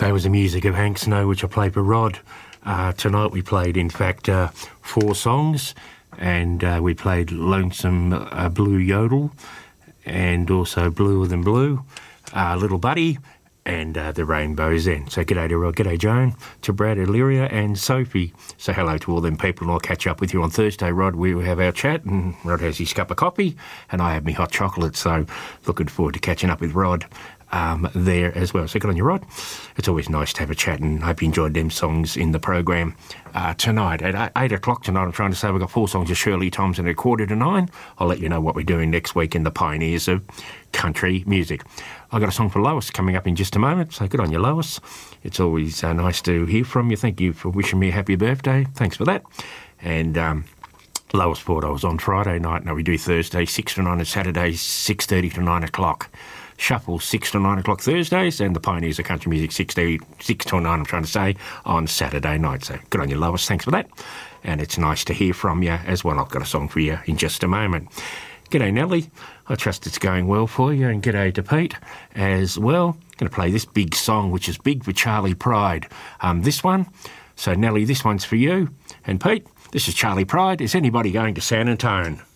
That was the music of Hank Snow, which I played for Rod. Tonight we played, in fact, 4 songs, and we played Lonesome Blue Yodel, and also Bluer Than Blue, Little Buddy, and The Rainbow's End. So g'day to Rod, g'day Joan, to Brad, Illyria and Sophie. Say hello to all them people, and I'll catch up with you on Thursday, Rod. We will have our chat, and Rod has his cup of coffee, and I have me hot chocolate, so looking forward to catching up with Rod there as well. So good on you, Rod. It's always nice to have a chat, and I hope you enjoyed them songs in the program tonight. At 8 o'clock tonight, I'm trying to say we've got 4 songs of Shirley Thompson at 8:45. I'll let you know what we're doing next week in the Pioneers of Country Music. I've got a song for Lois coming up in just a moment, so good on you, Lois. It's always nice to hear from you. Thank you for wishing me a happy birthday. Thanks for that. And Lois thought I was on Friday night. No, we do Thursday 6 to 9 and Saturday 6:30 to 9 o'clock. Shuffle 6 to 9 o'clock Thursdays, and the Pioneers of Country Music 6 to 9, I'm trying to say, on Saturday night. So good on you, Lois. Thanks for that. And it's nice to hear from you as well. I've got a song for you in just a moment. G'day, Nellie. I trust it's going well for you. And g'day to Pete as well. Going to play this big song, which is big for Charlie Pride. This one. So, Nellie, this one's for you. And Pete, this is Charlie Pride. Is anybody going to San Antone?